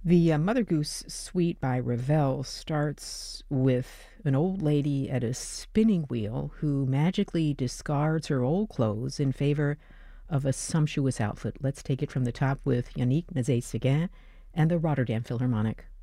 The Mother Goose Suite by Ravel starts with an old lady at a spinning wheel who magically discards her old clothes in favor of a sumptuous outfit. Let's take it from the top with Yannick Nézet-Séguin and the Rotterdam Philharmonic.